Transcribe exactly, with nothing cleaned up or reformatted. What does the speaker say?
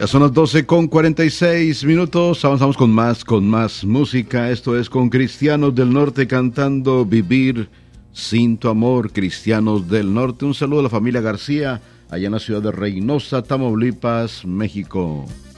Ya son las doce con cuarenta y seis minutos. Avanzamos con más, con más música. Esto es con Cristianos del Norte cantando Vivir sin tu amor. Cristianos del Norte. Un saludo a la familia García, allá en la ciudad de Reynosa, Tamaulipas, México.